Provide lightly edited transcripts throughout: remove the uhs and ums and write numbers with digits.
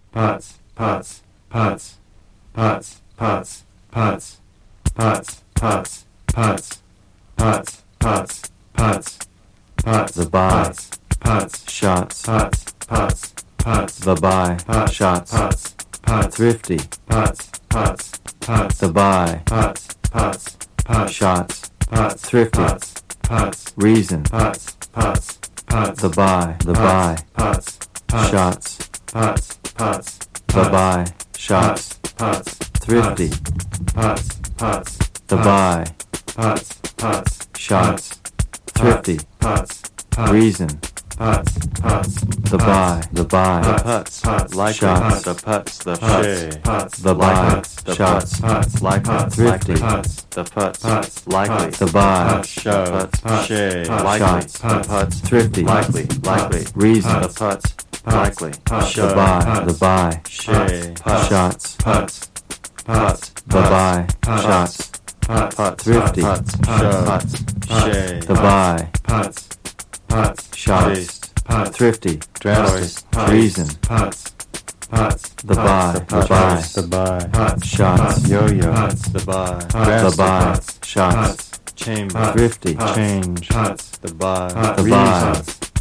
putz, putz, putz, putz, putz, putz, putz, putz, putz, putz, putz, putz, putz, the buy, putz, putz, shots, putz, putz, putz, the buy, putz, shots, putz, putz, thrifty, putz, putz, putz, the buy, putz, putz, putz, shots, putz, thrifty, putz, putz, reason, putz, putz, putz, the buy, putz, putz, shots, putz, putz, the buy, shots, putz, thrifty, putz, putz, the buy, putz, putz, shots, thrifty, putz, putz, reason, putz, putz, the buy, The putz, likely, shots, the putz, the putz, shay, putz, the buy, the shots, putz, likely, putz, thrifty, putz, the putz, putz, likely, the buy, putz, shove, putz, shay, putz, likely, shots, the putz, thrifty, likely, likely, reason, the putz, likely, putz, the shove, buy, the buy, shay, putz, shots, putz, putz, the buy, shots, putz, putz, thrifty, putz, shove, putz, shay, the buy, putz, putz, shots, taste, putz, thrifty, drastic, reason, putz, putz, the buy, the the buy, putz, the buy, putz, shots, yo-yo, putz, the buy, the drastic, buy, putz, shots, chamber, thrifty, change, putz, the buy, the buy,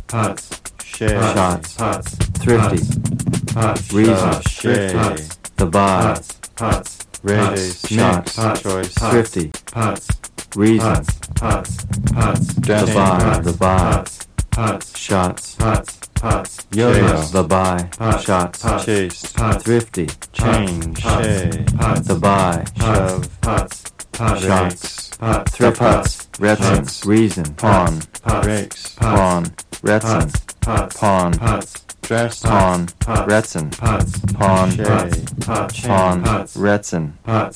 putz, shay, shots, putz, thrifty, putz, reason, shay, the buy, putz, raise, shots, mix, choice, thrifty, putz, reason, putz, putz, the buy, the buy, putz, shots, putz, yo-yo, the buy, shots, chase, thrifty, change, shay, the buy, shove, putz, shots, putz, the putz, Retsons, reason, pawn, rakes, pawn, retson, pawn, drastic, pawn, retson, pawn, shay, pawn, retson,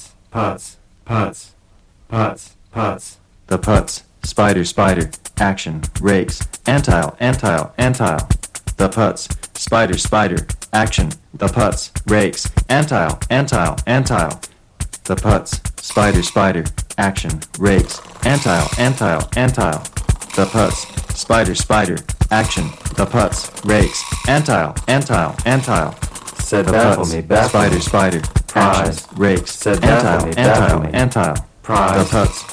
the putz, spider, spider, action, rakes, antile, antile, antile, the putz, spider, spider, action, the putz, rakes, antile, antile, antile, the putz, spider, spider, action, rakes, antile, antile, antile, the putz, spider, spider, action, the putz, rakes, antile, antile, antile, Said the baffle putz, me, baffle spider, me. spider, Prize. action, rakes, Said baffle antile, me, baffle antile, me. antile, Prize. the putz,